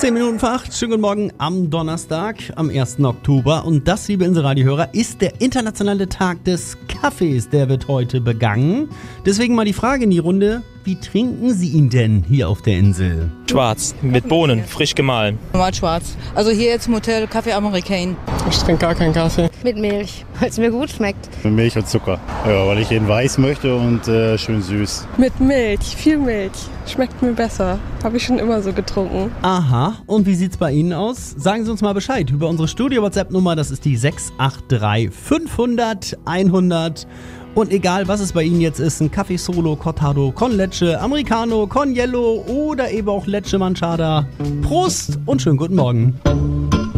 10 Minuten vor 8, schönen guten Morgen am Donnerstag, am 1. Oktober. Und das, liebe Inselradiohörer, ist der internationale Tag des Kaffees. Der wird heute begangen. Deswegen mal die Frage in die Runde: Wie trinken Sie ihn denn hier auf der Insel? Schwarz, mit Bohnen, frisch gemahlen. Normal schwarz. Also hier jetzt im Hotel Kaffee American. Ich trinke gar keinen Kaffee. Mit Milch, weil es mir gut schmeckt. Mit Milch und Zucker. Ja, weil ich ihn weiß möchte und schön süß. Mit Milch, viel Milch. Schmeckt mir besser. Habe ich schon immer so getrunken. Aha, und wie sieht's bei Ihnen aus? Sagen Sie uns mal Bescheid über unsere Studio-WhatsApp-Nummer, das ist die 683 500 100. Und egal, was es bei Ihnen jetzt ist, ein Kaffee Solo, Cortado, Con Leche, Americano, Con Yellow oder eben auch Leche Manchada. Prost und schönen guten Morgen.